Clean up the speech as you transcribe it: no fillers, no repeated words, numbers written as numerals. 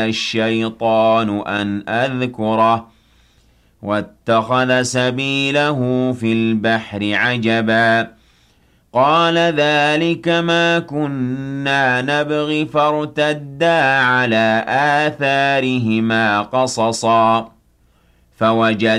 الشيطان أن أذكره واتخذ سبيله في البحر عجبا قال ذلك ما كنا نبغي فارتدا على آثارهما قصصا فوجدا